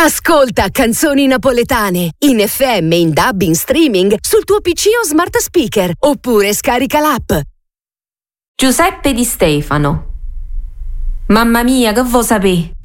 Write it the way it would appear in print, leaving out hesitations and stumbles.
Ascolta canzoni napoletane in FM, in DAB, in streaming sul tuo PC o smart speaker oppure scarica l'app. Giuseppe Di Stefano. Mamma mia, che vuoi sapere?